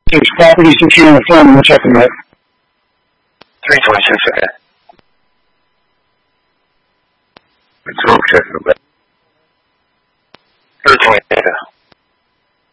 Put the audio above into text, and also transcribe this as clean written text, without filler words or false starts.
6 property 16 on the phone. I'm checking that. 326, okay. It's all checking the back. 13,